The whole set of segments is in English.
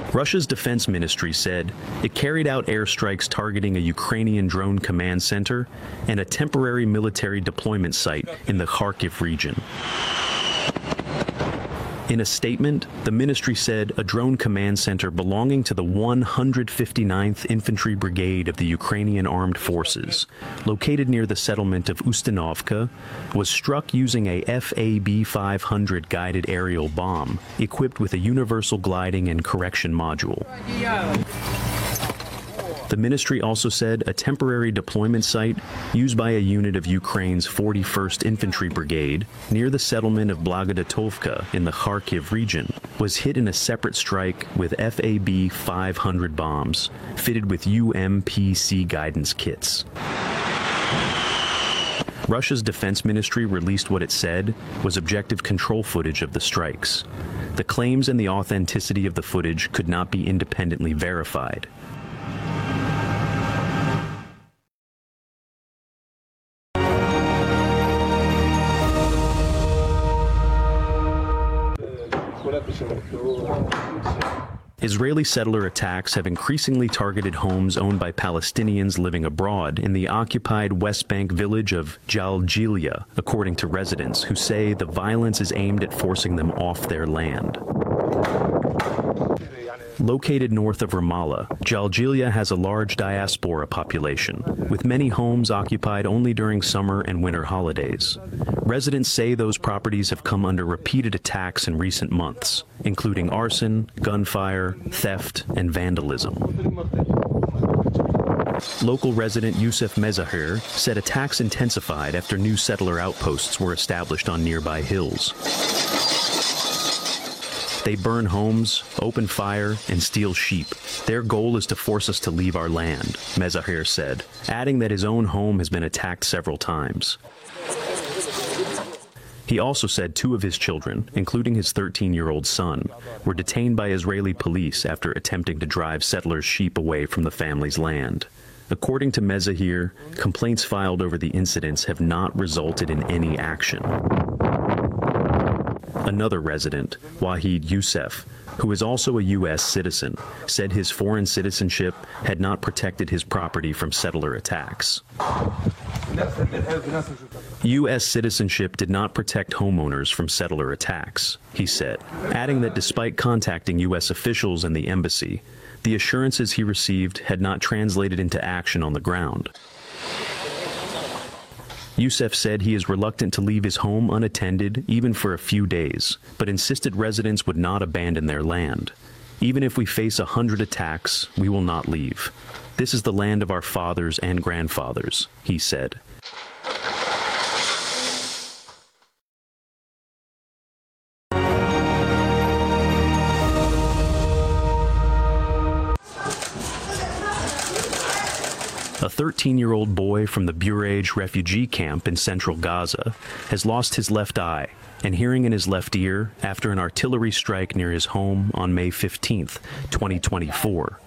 Russia's defense ministry said it carried out airstrikes targeting a Ukrainian drone command center and a temporary military deployment site in the Kharkiv region. In a statement, the ministry said a drone command center belonging to the 159th Infantry Brigade of the Ukrainian Armed Forces, located near the settlement of Ustinovka, was struck using a FAB-500 guided aerial bomb equipped with a universal gliding and correction module. The ministry also said a temporary deployment site used by a unit of Ukraine's 41st Infantry Brigade near the settlement of Blagodatovka in the Kharkiv region was hit in a separate strike with FAB-500 bombs fitted with UMPC guidance kits. Russia's defense ministry released what it said was objective control footage of the strikes. The claims and the authenticity of the footage could not be independently verified. Israeli settler attacks have increasingly targeted homes owned by Palestinians living abroad in the occupied West Bank village of Jalgilia, according to residents who say the violence is aimed at forcing them off their land. Located north of Ramallah, Jalgilia has a large diaspora population, with many homes occupied only during summer and winter holidays. Residents say those properties have come under repeated attacks in recent months, including arson, gunfire, theft, and vandalism. Local resident Youssef Mezahir said attacks intensified after new settler outposts were established on nearby hills. They burn homes, open fire, and steal sheep. Their goal is to force us to leave our land, Mezahir said, adding that his own home has been attacked several times. He also said 2 of his children, including his 13-year-old son, were detained by Israeli police after attempting to drive settlers' sheep away from the family's land. According to Mezahir, complaints filed over the incidents have not resulted in any action. Another resident, Wahid Youssef, who is also a U.S. citizen, said his foreign citizenship had not protected his property from settler attacks. U.S. citizenship did not protect homeowners from settler attacks, he said, adding that despite contacting U.S. officials and the embassy, the assurances he received had not translated into action on the ground. Youssef said he is reluctant to leave his home unattended even for a few days, but insisted residents would not abandon their land. Even if we face 100 attacks, we will not leave. This is the land of our fathers and grandfathers, he said. A 13-year-old boy from the Bureij refugee camp in central Gaza has lost his left eye and hearing in his left ear after an artillery strike near his home on May 15, 2024.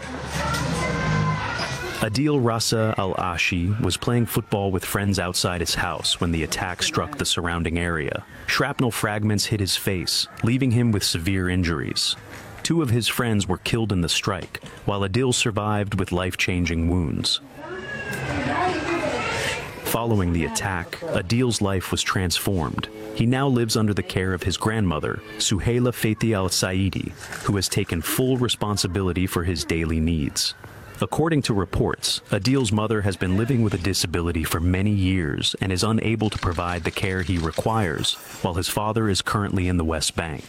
Adil Rasa al-Ashi was playing football with friends outside his house when the attack struck the surrounding area. Shrapnel fragments hit his face, leaving him with severe injuries. 2 of his friends were killed in the strike, while Adil survived with life-changing wounds. Following the attack, Adil's life was transformed. He now lives under the care of his grandmother, Suhaila Fethi al-Saidi, who has taken full responsibility for his daily needs. According to reports, Adil's mother has been living with a disability for many years and is unable to provide the care he requires, while his father is currently in the West Bank.